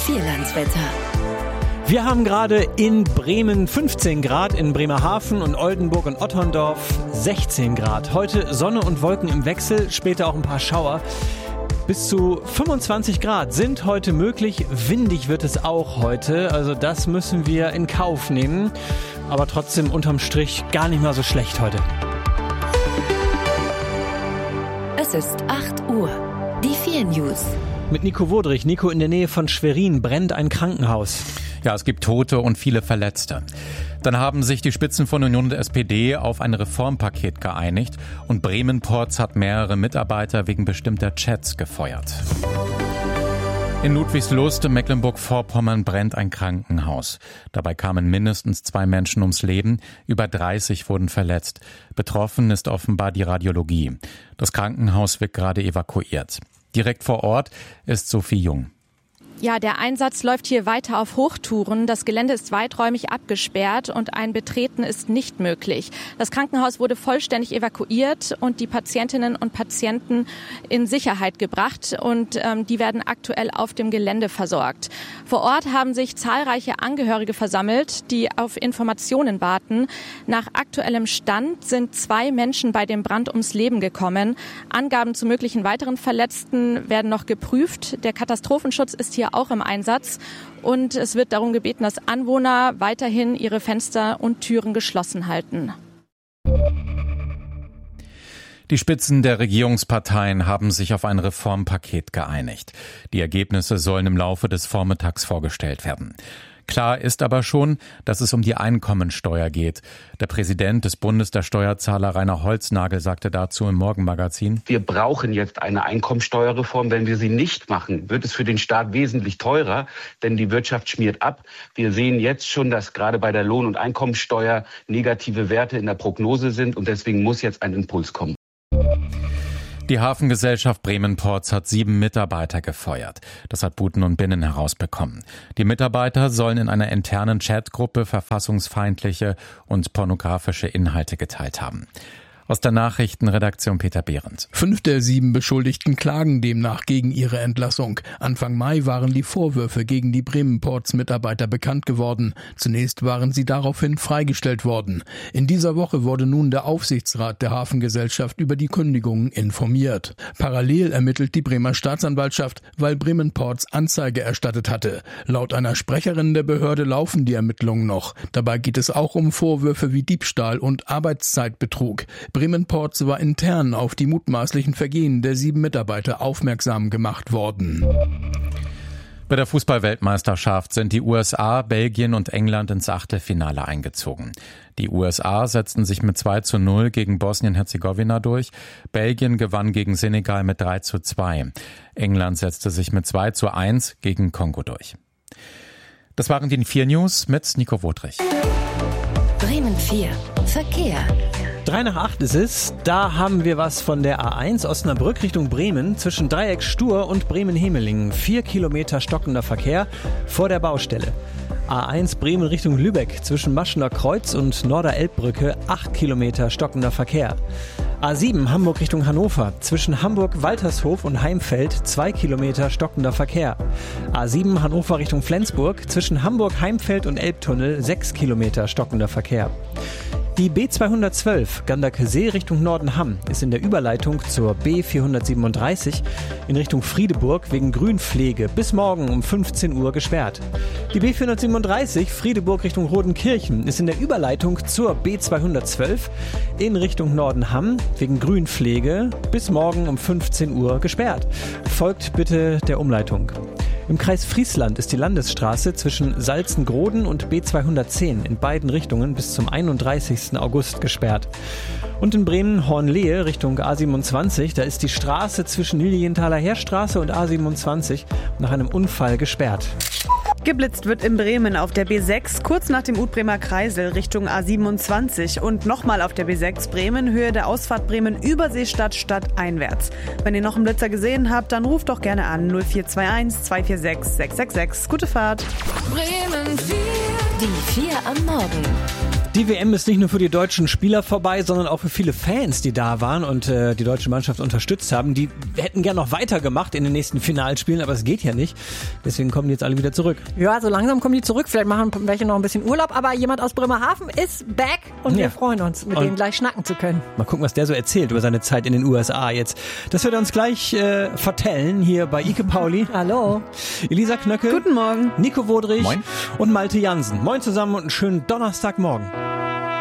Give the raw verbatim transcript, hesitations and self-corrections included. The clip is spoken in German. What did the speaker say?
Vierlandswetter. Wir haben gerade in Bremen fünfzehn Grad, in Bremerhaven und Oldenburg und Otterndorf sechzehn Grad. Heute Sonne und Wolken im Wechsel, später auch ein paar Schauer. Bis zu fünfundzwanzig Grad sind heute möglich. Windig wird es auch heute, also das müssen wir in Kauf nehmen. Aber trotzdem unterm Strich gar nicht mal so schlecht heute. Es ist acht Uhr. Die vier News. Mit Nico Wodrich. Nico, in der Nähe von Schwerin brennt ein Krankenhaus. Ja, es gibt Tote und viele Verletzte. Dann haben sich die Spitzen von Union und S P D auf ein Reformpaket geeinigt und Bremen-Porz hat mehrere Mitarbeiter wegen bestimmter Chats gefeuert. In Ludwigslust in Mecklenburg-Vorpommern brennt ein Krankenhaus. Dabei kamen mindestens zwei Menschen ums Leben, über dreißig wurden verletzt. Betroffen ist offenbar die Radiologie. Das Krankenhaus wird gerade evakuiert. Direkt vor Ort ist Sophie Jung. Ja, der Einsatz läuft hier weiter auf Hochtouren. Das Gelände ist weiträumig abgesperrt und ein Betreten ist nicht möglich. Das Krankenhaus wurde vollständig evakuiert und die Patientinnen und Patienten in Sicherheit gebracht und ähm, die werden aktuell auf dem Gelände versorgt. Vor Ort haben sich zahlreiche Angehörige versammelt, die auf Informationen warten. Nach aktuellem Stand sind zwei Menschen bei dem Brand ums Leben gekommen. Angaben zu möglichen weiteren Verletzten werden noch geprüft. Der Katastrophenschutz ist hier auch im Einsatz und es wird darum gebeten, dass Anwohner weiterhin ihre Fenster und Türen geschlossen halten. Die Spitzen der Regierungsparteien haben sich auf ein Reformpaket geeinigt. Die Ergebnisse sollen im Laufe des Vormittags vorgestellt werden. Klar ist aber schon, dass es um die Einkommensteuer geht. Der Präsident des Bundes der Steuerzahler Rainer Holznagel sagte dazu im Morgenmagazin: Wir brauchen jetzt eine Einkommensteuerreform. Wenn wir sie nicht machen, wird es für den Staat wesentlich teurer, denn die Wirtschaft schmiert ab. Wir sehen jetzt schon, dass gerade bei der Lohn- und Einkommensteuer negative Werte in der Prognose sind und deswegen muss jetzt ein Impuls kommen. Die Hafengesellschaft Bremen-Porz hat sieben Mitarbeiter gefeuert. Das hat Buten und Binnen herausbekommen. Die Mitarbeiter sollen in einer internen Chatgruppe verfassungsfeindliche und pornografische Inhalte geteilt haben. Aus der Nachrichtenredaktion Peter Behrendt. Fünf der sieben Beschuldigten klagen demnach gegen ihre Entlassung. Anfang Mai waren die Vorwürfe gegen die Bremen-Porz-Mitarbeiter bekannt geworden. Zunächst waren sie daraufhin freigestellt worden. In dieser Woche wurde nun der Aufsichtsrat der Hafengesellschaft über die Kündigungen informiert. Parallel ermittelt die Bremer Staatsanwaltschaft, weil Bremen-Porz Anzeige erstattet hatte. Laut einer Sprecherin der Behörde laufen die Ermittlungen noch. Dabei geht es auch um Vorwürfe wie Diebstahl und Arbeitszeitbetrug. Bremen-Porz war intern auf die mutmaßlichen Vergehen der sieben Mitarbeiter aufmerksam gemacht worden. Bei der Fußball-Weltmeisterschaft sind die U S A, Belgien und England ins Achtelfinale eingezogen. Die U S A setzten sich mit zwei zu null gegen Bosnien-Herzegowina durch. Belgien gewann gegen Senegal mit drei zu zwei. England setzte sich mit zwei zu eins gegen Kongo durch. Das waren die vier News mit Nico Wodrich. Bremen vier. Verkehr. Drei nach acht ist es. Da haben wir was von der A eins Osnabrück Richtung Bremen zwischen Dreieck Stur und Bremen-Hemelingen. Vier Kilometer stockender Verkehr vor der Baustelle. A eins Bremen Richtung Lübeck zwischen Maschener Kreuz und Norderelbbrücke. Acht Kilometer stockender Verkehr. A sieben Hamburg Richtung Hannover zwischen Hamburg-Waltershof und Heimfeld. Zwei Kilometer stockender Verkehr. A sieben Hannover Richtung Flensburg zwischen Hamburg-Heimfeld und Elbtunnel. Sechs Kilometer stockender Verkehr. Die B zweihundertzwölf Gandakesee Richtung Nordenham ist in der Überleitung zur B vierhundertsiebenunddreißig in Richtung Friedeburg wegen Grünpflege bis morgen um fünfzehn Uhr gesperrt. Die B vierhundertsiebenunddreißig Friedeburg Richtung Rodenkirchen ist in der Überleitung zur B zweihundertzwölf in Richtung Nordenham wegen Grünpflege bis morgen um fünfzehn Uhr gesperrt. Folgt bitte der Umleitung. Im Kreis Friesland ist die Landesstraße zwischen Salzengroden und B zweihundertzehn in beiden Richtungen bis zum einunddreißigsten August gesperrt. Und in Bremen Hornlehe Richtung A siebenundzwanzig, da ist die Straße zwischen Lilienthaler Heerstraße und A siebenundzwanzig nach einem Unfall gesperrt. Geblitzt wird in Bremen auf der B sechs, kurz nach dem Utbremer Kreisel Richtung A siebenundzwanzig und nochmal auf der B sechs Bremen, Höhe der Ausfahrt Bremen Überseestadt stadteinwärts. Wenn ihr noch einen Blitzer gesehen habt, dann ruft doch gerne an null vier zwei eins zwei vier sechs sechs sechs sechs. Gute Fahrt! Bremen vier. Die vier am Morgen. Die W M ist nicht nur für die deutschen Spieler vorbei, sondern auch für viele Fans, die da waren und äh, die deutsche Mannschaft unterstützt haben. Die hätten gern noch weitergemacht in den nächsten Finalspielen, aber es geht ja nicht. Deswegen kommen die jetzt alle wieder zurück. Ja, so langsam kommen die zurück. Vielleicht machen welche noch ein bisschen Urlaub, aber jemand aus Bremerhaven ist back und Ja. wir freuen uns, mit Und denen gleich schnacken zu können. Mal gucken, was der so erzählt über seine Zeit in den U S A jetzt. Das wird er uns gleich äh, vertellen hier bei Ike Pauli. Hallo. Elisa Knöcke. Guten Morgen. Nico Wodrich. Moin. Und Malte Jansen. Moin zusammen und einen schönen Donnerstagmorgen.